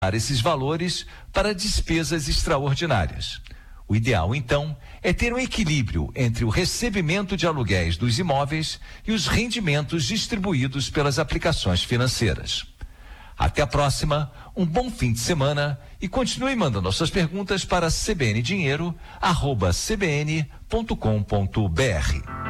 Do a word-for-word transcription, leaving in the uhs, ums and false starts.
esses valores para despesas extraordinárias. O ideal, então, é ter um equilíbrio entre o recebimento de aluguéis dos imóveis e os rendimentos distribuídos pelas aplicações financeiras. Até a próxima, um bom fim de semana e continue mandando suas perguntas para cbndinheiro arroba cbn ponto com ponto br.